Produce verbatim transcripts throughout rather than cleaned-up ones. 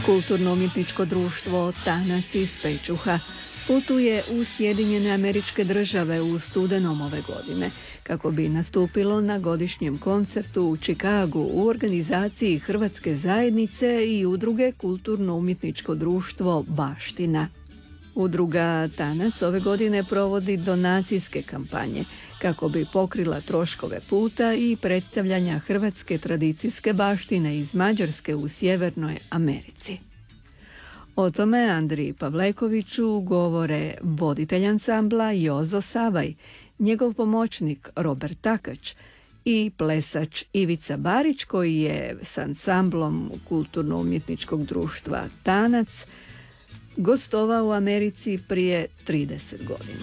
Kulturno-umjetničko društvo Tanac iz Pečuha putuje u Sjedinjene Američke Države u studenom ove godine kako bi nastupilo na godišnjem koncertu u Čikagu u organizaciji Hrvatske zajednice i udruge Kulturno-umjetničko društvo Baština. Udruga Tanac ove godine provodi donacijske kampanje kako bi pokrila troškove puta i predstavljanja hrvatske tradicijske baštine iz Mađarske u Sjevernoj Americi. O tome Andriji Pavlekoviću govore voditelj ansambla Jozo Savaj, njegov pomoćnik Robert Takač i plesač Ivica Barić, koji je s ansamblom Kulturno-umjetničkog društva Tanac gostovao u Americi prije trideset godina.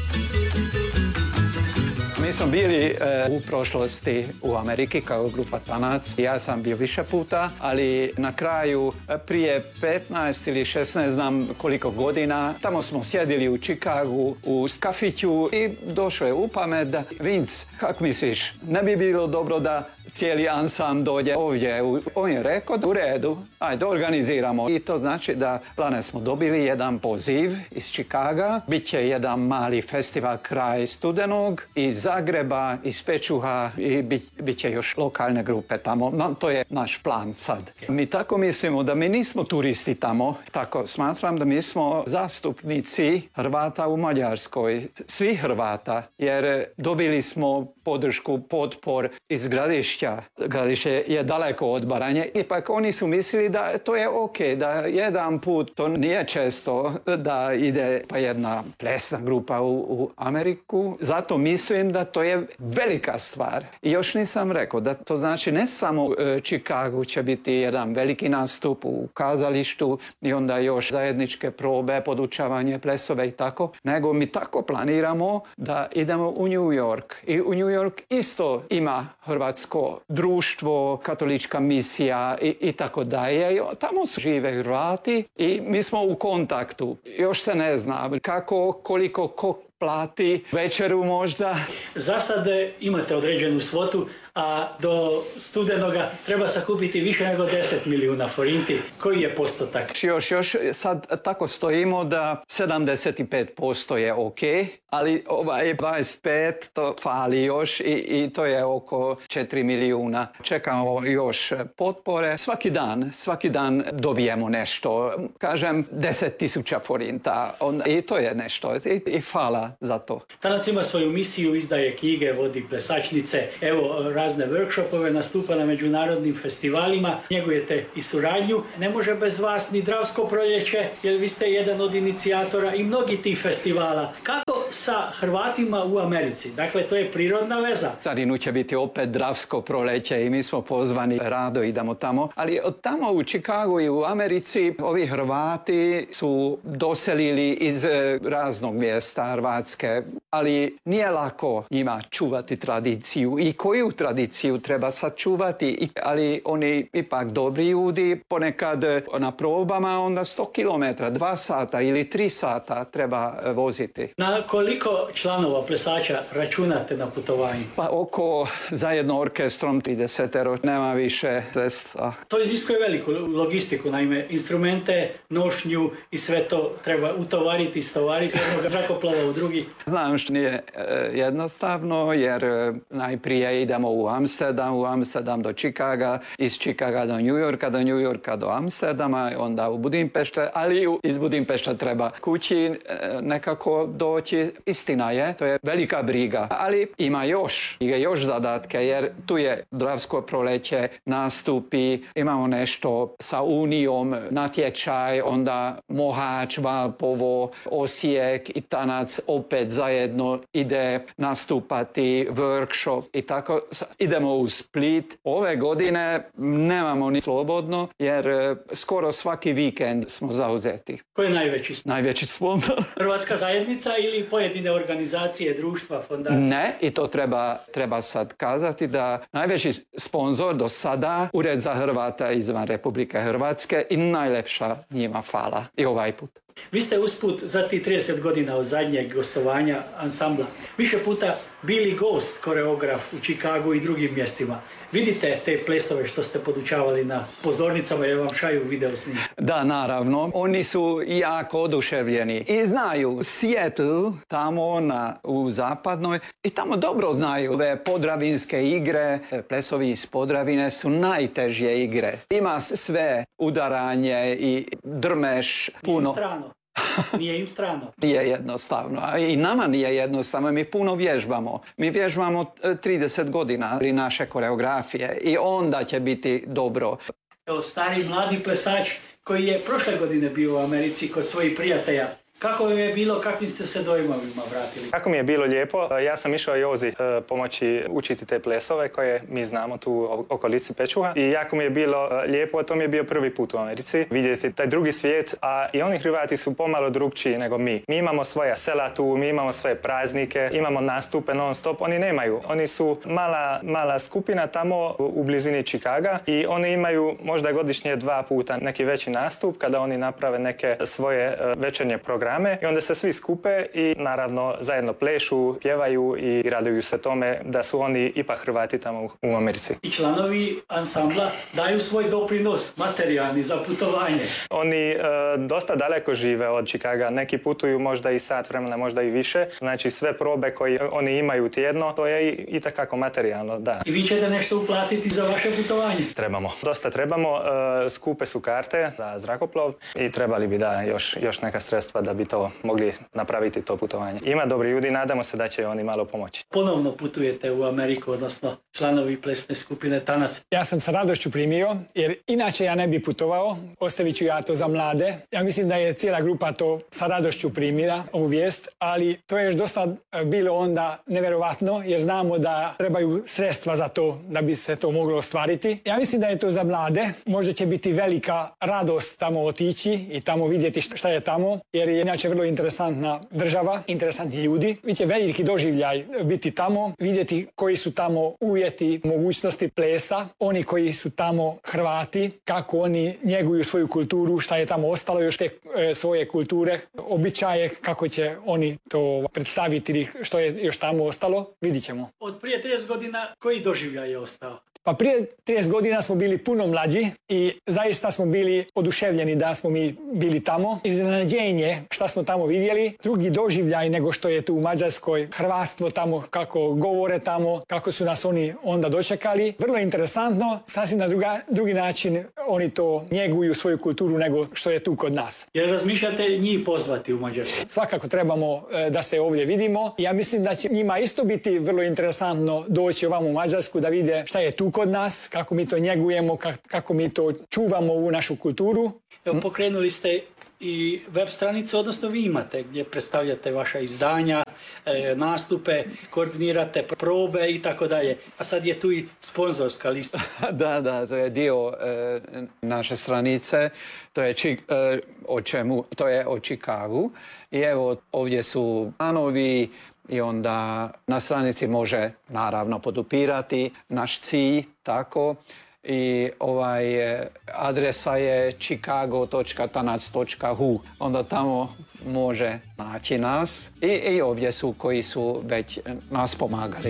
Mi smo bili e, u prošlosti u Ameriki kao grupa Tanac. Ja sam bio više puta, ali na kraju prije petnaest ili šesnaest, znam koliko godina, tamo smo sjedili u Čikagu u kafiću i došlo je u pamet da Vince, kako misliš, ne bi bilo dobro da cijeli ansam dođe ovdje. On je rekao da u redu, ajde organiziramo. I to znači da plane smo dobili jedan poziv iz Čikaga. Biće jedan mali festival kraj studenog iz Zagreba, iz Pečuha i bit, bit će još lokalne grupe tamo. No, to je naš plan sad. Mi tako mislimo da mi nismo turisti tamo. Tako smatram da mi smo zastupnici Hrvata u Mađarskoj. Svi Hrvata, jer dobili smo podršku, potpor iz Gradišća. Gradište je daleko od Baranje. Ipak oni su mislili da to je ok, da jedan put, to nije često, da ide pa jedna plesna grupa u, u Ameriku. Zato mislim da to je velika stvar. I još nisam rekao da to znači ne samo u Čikagu će biti jedan veliki nastup u kazalištu i onda još zajedničke probe, podučavanje plesove i tako, nego mi tako planiramo da idemo u New York. I u New York isto ima hrvatsko društvo, katolička misija i, i tako dalje. Tamo žive Hrvati i mi smo u kontaktu. Još se ne zna kako, koliko, ko plati večeru možda. Za sad imate određenu svotu, a do studenoga treba sakupiti više nego deset milijuna forinti. Koji je postotak? Još, još sad tako stojimo da sedamdeset pet posto je ok, ali ovaj dvadeset pet to fali još i, i to je oko četiri milijuna. Čekamo još potpore. Svaki dan, svaki dan dobijemo nešto. Kažem deset tisuća forinta i to je nešto i, i hvala za to. Tanac ima svoju misiju, izdaje knjige, vodi plesačnice, evo razne workshopove, nastupa na međunarodnim festivalima, njegujete i suradnju. Ne može bez vas ni Dravsko proljeće, jer vi ste jedan od inicijatora i mnogi tih festivala. Kako sa Hrvatima u Americi? Dakle, to je prirodna veza. Carinu će biti opet Dravsko proljeće i mi smo pozvani, rado idemo tamo. Ali od tamo u Čikagu i u Americi ovi Hrvati su doselili iz raznog mjesta Hrvatske, ali nije lako njima čuvati tradiciju i koju tradiciju treba sačuvati, ali oni ipak dobri ljudi, ponekad na probama onda sto kilometara, dva sata ili tri sata treba voziti. Na koliko članova plesača računate na putovanje? Pa oko zajedno orkestrom trideset, nema više sredstva. To iziskuje veliku logistiku, naime instrumente, nošnju i sve to treba utovariti, istovariti jednog zrakoplova u drugi. Znam što nije jednostavno, jer najprije idemo u Amsterdam, u Amsterdam do Čikaga, iz Čikaga do New Yorka, do New Yorka do Amsterdama, onda u Budimpešte, ali iz Budimpešta treba kući nekako doći. Istina je, to je velika briga, ali ima još, još zadatke, jer tu je Dravsko proljeće, nastupi, imamo nešto sa Unijom, natječaj, onda Mohač, Valpovo, Osijek i Tanac opet zajedno ide nastupati, workshop i tako. Idemo u Split. Ove godine nemamo ni slobodno, jer skoro svaki vikend smo zauzeti. Ko je najveći sponsor? Najveći sponsor. Hrvatska zajednica ili pojedine organizacije, društva, fondacije? Ne, i to treba, treba sad kazati da najveći sponsor do sada Ured za Hrvata izvan Republike Hrvatske i najlepša njima hvala i ovaj put. Vi ste usput za ti trideset godina od zadnjeg gostovanja ansambla više puta bili gost koreograf u Čikagu i drugim mjestima. Vidite te plesove što ste podučavali na pozornicama jer vam šaju video snimke? Da, naravno. Oni su jako oduševljeni i znaju Seattle tamo na, u zapadnoj i tamo dobro znaju ove podravinske igre. Plesovi iz Podravine su najtežije igre. Ima sve udaranje i drmeš puno. Strano. Nije im strano. Nije jednostavno. A i nama nije jednostavno. Mi puno vježbamo. Mi vježbamo trideset godina naše koreografije i onda će biti dobro. Evo, stari mladi plesač koji je prošle godine bio u Americi kod svojih prijatelja. Kako vam je bilo, kakvim ste se dojmovima vratili? Kako mi je bilo lijepo, ja sam išao Jozi pomoći učiti te plesove koje mi znamo tu u okolici Pečuha i jako mi je bilo lijepo, to mi je bio prvi put u Americi, vidjeti taj drugi svijet, a i oni Hrvati su pomalo drugčiji nego mi. Mi imamo svoja sela tu, mi imamo svoje praznike, imamo nastupe non stop, oni nemaju. Oni su mala, mala skupina tamo u blizini Čikaga i oni imaju možda godišnje dva puta neki veći nastup kada oni naprave neke svoje večernje programe. I onda se svi skupe i naravno zajedno plešu, pjevaju i raduju se tome da su oni ipak Hrvati tamo u Americi. I članovi ansambla daju svoj doprinos materijalni za putovanje. Oni e, dosta daleko žive od Čikaga, neki putuju možda i sat vremena, možda i više. Znači sve probe koje oni imaju tjedno, to je i, i takako materijalno, da. I vi ćete nešto uplatiti za vaše putovanje? Trebamo, dosta trebamo. E, skupe su karte za zrakoplov i trebali bi da još, još neka sredstva da bi to mogli napraviti to putovanje. Ima dobri ljudi, nadamo se da će oni malo pomoći. Ponovno putujete u Ameriku, odnosno članovi plesne skupine Tanac. Ja sam sa radošću primio, jer inače ja ne bi putovao, ostavit ću ja to za mlade. Ja mislim da je cijela grupa to sa radošću primila, ovu vijest, ali to je još dosta bilo onda nevjerovatno, jer znamo da trebaju sredstva za to, da bi se to moglo ostvariti. Ja mislim da je to za mlade, možda će biti velika radost tamo otići i tamo vidjeti šta je tamo, jer je inače vrlo interesantna država, interesantni ljudi. Biće veliki doživljaj biti tamo, vidjeti koji su tamo uvjeti, mogućnosti plesa, oni koji su tamo Hrvati, kako oni njeguju svoju kulturu, šta je tamo ostalo još te e, svoje kulture, običaje, kako će oni to predstaviti ili što je još tamo ostalo, vidit ćemo. Od prije trideset godina koji doživljaj je ostao? Pa prije trideset godina smo bili puno mlađi i zaista smo bili oduševljeni da smo mi bili tamo. Iznenađenje šta smo tamo vidjeli, drugi doživljaj nego što je tu u Mađarskoj, hrvatstvo tamo, kako govore tamo, kako su nas oni onda dočekali. Vrlo interesantno, sasvim na druga, drugi način oni to njeguju svoju kulturu nego što je tu kod nas. Jer razmišljate njih pozvati u Mađarsku? Svakako trebamo e, da se ovdje vidimo. Ja mislim da će njima isto biti vrlo interesantno doći ovamo u Mađarsku da vide šta je tu kod nas, kako mi to njegujemo, kako mi to čuvamo u našu kulturu. Evo, pokrenuli ste i web stranicu, odnosno vi imate gdje predstavljate vaša izdanja, e, nastupe, koordinirate probe i tako dalje. A sad je tu i sponzorska lista. Da, da, to je dio e, naše stranice. To je, či, e, o čemu, to je o Čikagu. I evo ovdje su planovi i onda na stranici može naravno podupirati naš cilj, tako. I ovaj adresa je chicago točka tanac točka hu. Onda tamo može naći nas i, i ovdje su koji su već nas pomagali.